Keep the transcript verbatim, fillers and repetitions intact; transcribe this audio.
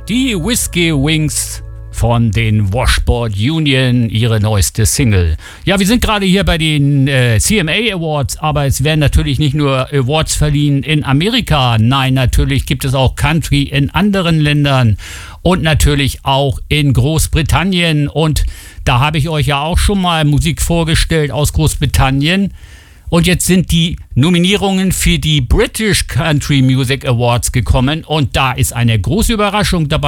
Die Whiskey Wings von den Washboard Union, ihre neueste Single. Ja, wir sind gerade hier bei den äh, C M A Awards, aber es werden natürlich nicht nur Awards verliehen in Amerika. Nein, natürlich gibt es auch Country in anderen Ländern und natürlich auch in Großbritannien. Und da habe ich euch ja auch schon mal Musik vorgestellt aus Großbritannien. Und jetzt sind die Nominierungen für die British Country Music Awards gekommen und da ist eine große Überraschung dabei.